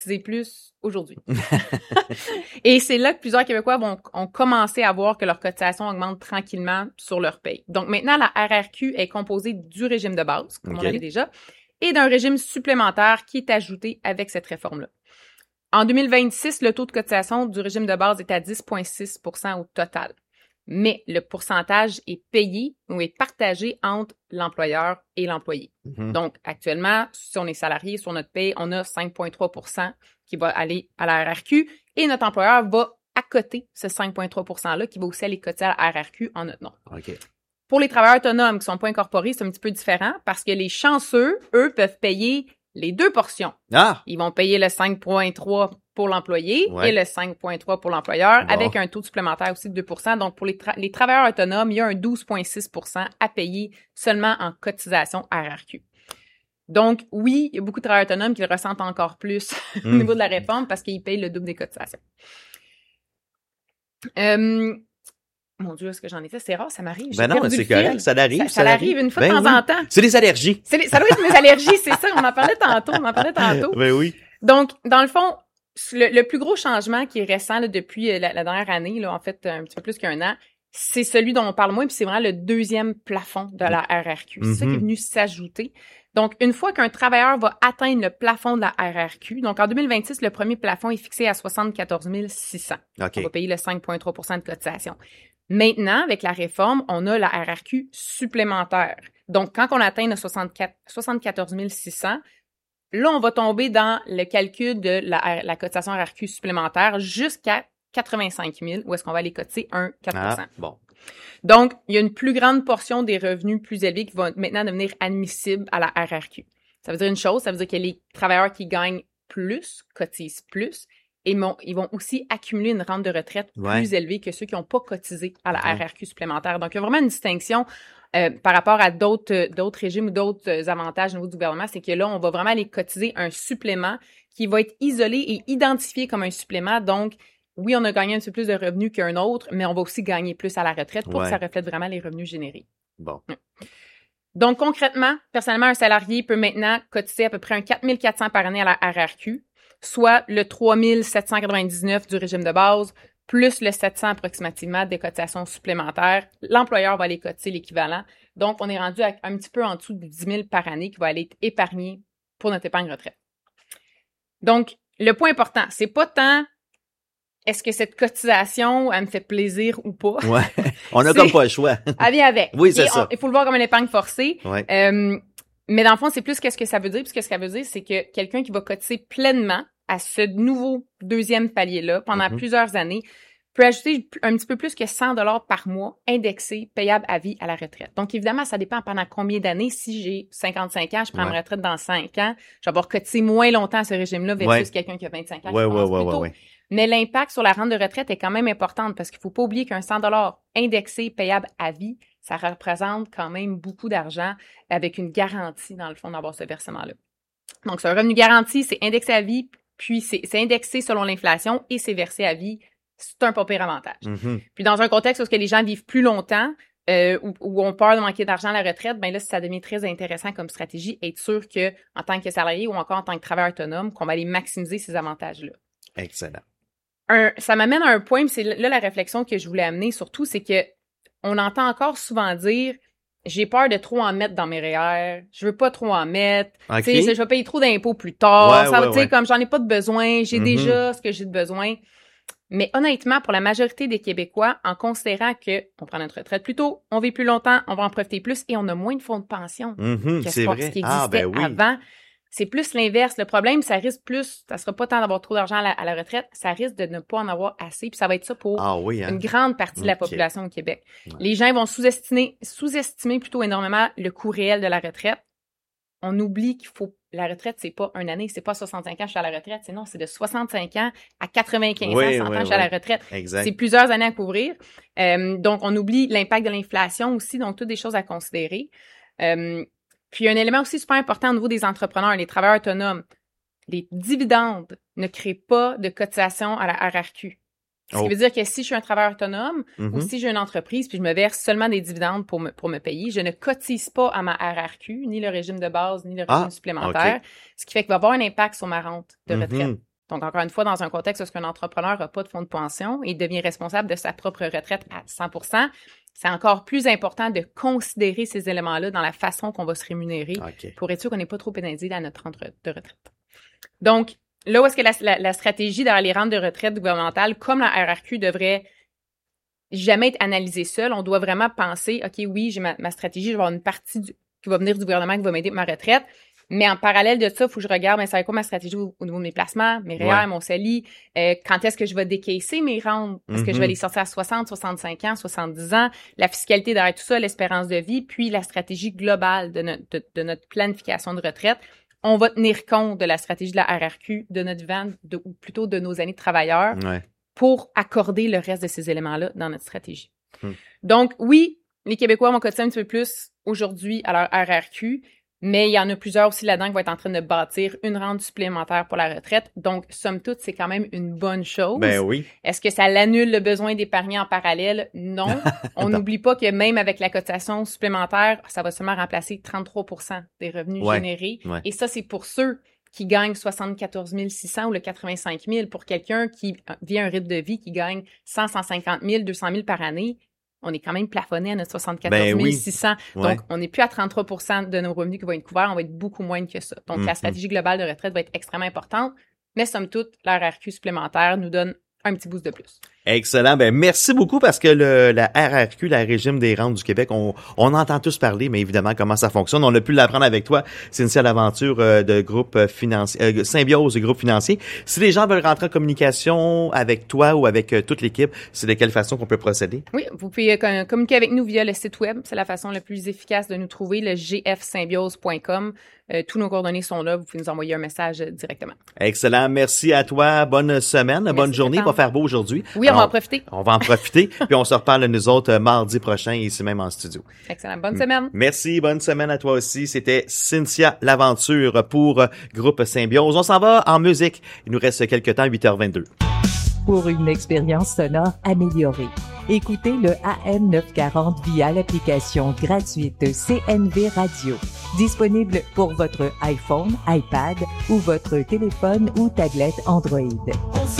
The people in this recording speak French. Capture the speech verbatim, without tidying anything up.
cotiser plus aujourd'hui. Et c'est là que plusieurs Québécois vont, ont commencé à voir que leur cotisation augmente tranquillement sur leur paye. Donc maintenant, la R R Q est composée du régime de base, comme okay. on l'a dit déjà, et d'un régime supplémentaire qui est ajouté avec cette réforme-là. En deux mille vingt-six, le taux de cotisation du régime de base est à dix virgule six pour cent au total. Mais le pourcentage est payé ou est partagé entre l'employeur et l'employé. Mm-hmm. Donc, actuellement, si on est salarié sur notre paye, on a cinq virgule trois pour cent qui va aller à la R R Q et notre employeur va accoter ce cinq virgule trois pour cent-là qui va aussi aller cotiser à la R R Q en notre nom. Okay. Pour les travailleurs autonomes qui sont pas incorporés, c'est un petit peu différent parce que les chanceux, eux, peuvent payer les deux portions. Ah! Ils vont payer le cinq virgule trois pour l'employé ouais. et le cinq virgule trois pour l'employeur, bon. avec un taux supplémentaire aussi de deux pour cent. Donc, pour les, tra- les travailleurs autonomes, il y a un douze virgule six pour cent à payer seulement en cotisation R R Q. Donc, oui, il y a beaucoup de travailleurs autonomes qui le ressentent encore plus mm. au niveau de la réforme parce qu'ils payent le double des cotisations. Euh, Mon Dieu, est-ce que j'en ai fait? C'est rare, ça m'arrive. Ben non, mais c'est correct, ça l'arrive. Ça, ça, ça l'arrive une fois ben de temps oui. en temps. C'est des allergies. C'est les, ça doit être mes allergies, c'est ça. On en parlait tantôt, on en parlait tantôt. Ben oui. Donc, dans le fond, le, le plus gros changement qui est récent là, depuis la, la dernière année, là, en fait, un petit peu plus qu'un an, c'est celui dont on parle moins, puis c'est vraiment le deuxième plafond de la R R Q. C'est mm-hmm. ça qui est venu s'ajouter. Donc, une fois qu'un travailleur va atteindre le plafond de la R R Q, donc en deux mille vingt-six, le premier plafond est fixé à soixante-quatorze mille six cents. Okay. On va payer le cinq virgule trois pour cent de cotisation. Maintenant, avec la réforme, on a la R R Q supplémentaire. Donc, quand on atteint le soixante-quatre, soixante-quatorze mille six cents, là, on va tomber dans le calcul de la, la cotisation R R Q supplémentaire jusqu'à quatre-vingt-cinq mille, où est-ce qu'on va aller cotiser un quatre pour cent. Ah, bon. Donc, il y a une plus grande portion des revenus plus élevés qui vont maintenant devenir admissibles à la R R Q. Ça veut dire une chose, ça veut dire que les travailleurs qui gagnent plus cotisent plus et mon, ils vont aussi accumuler une rente de retraite ouais. plus élevée que ceux qui n'ont pas cotisé à la ouais. R R Q supplémentaire. Donc, il y a vraiment une distinction euh, par rapport à d'autres, d'autres régimes ou d'autres avantages au niveau du gouvernement, c'est que là, on va vraiment aller cotiser un supplément qui va être isolé et identifié comme un supplément. Donc, oui, on a gagné un petit peu plus de revenus qu'un autre, mais on va aussi gagner plus à la retraite pour ouais. que ça reflète vraiment les revenus générés. Bon. Donc, concrètement, personnellement, un salarié peut maintenant cotiser à peu près un quatre mille quatre cents par année à la R R Q, soit le trois mille sept cent quatre-vingt-dix-neuf du régime de base, plus le sept cents approximativement des cotisations supplémentaires. L'employeur va aller cotiser l'équivalent. Donc, on est rendu à un petit peu en dessous de dix mille par année qui va aller être épargné pour notre épargne retraite. Donc, le point important, c'est pas tant est-ce que cette cotisation, elle me fait plaisir ou pas? Ouais. On a comme pas le choix. Elle vient avec. Oui, c'est ça. Il faut le voir comme une épargne forcée. Ouais. Euh, mais dans le fond, c'est plus qu'est-ce que ça veut dire. Puis ce que ça veut dire, c'est que quelqu'un qui va cotiser pleinement à ce nouveau deuxième palier-là pendant mm-hmm. plusieurs années peut ajouter un petit peu plus que cent dollars par mois indexé, payable à vie à la retraite. Donc, évidemment, ça dépend pendant combien d'années. Si j'ai cinquante-cinq ans, je prends ouais. ma retraite dans cinq ans, je vais avoir cotisé moins longtemps à ce régime-là versus ouais. quelqu'un qui a vingt-cinq ans. Ouais, qui ouais, ouais, ouais, ouais. Mais l'impact sur la rente de retraite est quand même important parce qu'il faut pas oublier qu'un cent dollars indexé, payable à vie, ça représente quand même beaucoup d'argent avec une garantie, dans le fond, d'avoir ce versement-là. Donc, c'est un revenu garanti, c'est indexé à vie, puis c'est, c'est indexé selon l'inflation et c'est versé à vie. C'est un pas pire avantage. Mm-hmm. Puis dans un contexte où que les gens vivent plus longtemps, euh, où, où on peur de manquer d'argent à la retraite, ben là, ça devient très intéressant comme stratégie, être sûr que en tant que salarié ou encore en tant que travailleur autonome, qu'on va aller maximiser ces avantages-là. Excellent. Un, ça m'amène à un point, puis c'est là la réflexion que je voulais amener surtout, c'est que on entend encore souvent dire j'ai peur de trop en mettre dans mes R E R, je veux pas trop en mettre, okay. tu sais, je vais payer trop d'impôts plus tard, ouais, ça va, ouais, tu sais, ouais. comme j'en ai pas de besoin, j'ai mm-hmm. déjà ce que j'ai de besoin. Mais honnêtement, pour la majorité des Québécois, en considérant que on prend notre retraite plus tôt, on vit plus longtemps, on va en profiter plus et on a moins de fonds de pension mm-hmm, que c'est ce, vrai. ce qui existait ah, ben oui. avant. C'est plus l'inverse. Le problème, ça risque plus, ça sera pas tant d'avoir trop d'argent à la, à la retraite, ça risque de ne pas en avoir assez, puis ça va être ça pour ah, oui, hein? une grande partie de la okay. population au Québec. Ouais. Les gens vont sous-estimer, sous-estimer plutôt énormément le coût réel de la retraite. On oublie qu'il faut, la retraite, c'est pas une année, c'est pas soixante-cinq ans, je suis à la retraite, c'est non, c'est de soixante-cinq ans à quatre-vingt-quinze oui, ans, cent oui, ans, je suis oui. à la retraite. Exact. C'est plusieurs années à couvrir. Euh, donc, on oublie l'impact de l'inflation aussi, donc toutes des choses à considérer. Euh, Puis, un élément aussi super important au niveau des entrepreneurs, les travailleurs autonomes. Les dividendes ne créent pas de cotisation à la R R Q. Ce oh. qui veut dire que si je suis un travailleur autonome mm-hmm. ou si j'ai une entreprise puis je me verse seulement des dividendes pour me, pour me payer, je ne cotise pas à ma R R Q, ni le régime de base, ni le régime ah, supplémentaire. Okay. Ce qui fait qu'il va avoir un impact sur ma rente de retraite. Mm-hmm. Donc, encore une fois, dans un contexte où un entrepreneur n'a pas de fonds de pension et devient responsable de sa propre retraite à cent pour cent, c'est encore plus important de considérer ces éléments-là dans la façon qu'on va se rémunérer okay. pour être sûr qu'on n'est pas trop pénalisé à notre rente de retraite. Donc, là où est-ce que la, la, la stratégie dans les rentes de retraite gouvernementales, comme la R R Q, devrait jamais être analysée seule, on doit vraiment penser, OK, oui, j'ai ma, ma stratégie, je vais avoir une partie du, qui va venir du gouvernement qui va m'aider pour ma retraite, mais en parallèle de ça, il faut que je regarde, mais ça va être quoi ma stratégie au, au niveau de mes placements, mes R E E R, ouais. mon C E L I, euh, quand est-ce que je vais décaisser mes rentes, est-ce mm-hmm. que je vais les sortir à soixante, soixante-cinq ans, soixante-dix ans, la fiscalité derrière tout ça, l'espérance de vie, puis la stratégie globale de notre, de, de notre planification de retraite. On va tenir compte de la stratégie de la R R Q, de notre vente, de, ou plutôt de nos années de travailleurs, ouais. pour accorder le reste de ces éléments-là dans notre stratégie. Hmm. Donc, oui, les Québécois vont cotiser un petit peu plus aujourd'hui à leur R R Q, mais il y en a plusieurs aussi là-dedans qui vont être en train de bâtir une rente supplémentaire pour la retraite. Donc, somme toute, c'est quand même une bonne chose. Ben oui. Est-ce que ça l'annule le besoin d'épargner en parallèle? Non. On n'oublie pas que même avec la cotisation supplémentaire, ça va seulement remplacer trente-trois pour cent des revenus ouais. générés. Ouais. Et ça, c'est pour ceux qui gagne soixante-quatorze mille six cents ou le quatre-vingt-cinq mille. Pour quelqu'un qui vit un rythme de vie qui gagne cent, cent cinquante mille, deux cent mille par année, on est quand même plafonné à notre soixante-quatorze mille six cents. Ben oui. Donc, ouais. on n'est plus à trente-trois pour cent de nos revenus qui vont être couverts, on va être beaucoup moins que ça. Donc, mm-hmm. la stratégie globale de retraite va être extrêmement importante, mais somme toute, la R R Q supplémentaire nous donne un petit boost de plus. Excellent. Ben merci beaucoup parce que le la R R Q, la Régime des rentes du Québec, on on entend tous parler, mais évidemment comment ça fonctionne. On a pu l'apprendre avec toi, Cynthia Laventure euh, de groupe financier, euh, Symbiose groupe financier. Si les gens veulent rentrer en communication avec toi ou avec euh, toute l'équipe, c'est de quelle façon qu'on peut procéder? Oui, vous pouvez euh, communiquer avec nous via le site web. C'est la façon la plus efficace de nous trouver, le g f symbiose point com. Euh, tous nos coordonnées sont là. Vous pouvez nous envoyer un message directement. Excellent. Merci à toi. Bonne semaine, Merci bonne journée. Il va faire beau aujourd'hui. Oui, Alors, on va en profiter. On va en profiter. Puis on se reparle nous autres mardi prochain ici même en studio. Excellent. Bonne semaine. Merci. Bonne semaine à toi aussi. C'était Cynthia Laventure pour Groupe Symbiose. On s'en va en musique. Il nous reste quelques temps, huit heures vingt-deux. Pour une expérience sonore améliorée, écoutez le A M neuf cent quarante via l'application gratuite C N V Radio. Disponible pour votre iPhone, iPad ou votre téléphone ou tablette Android.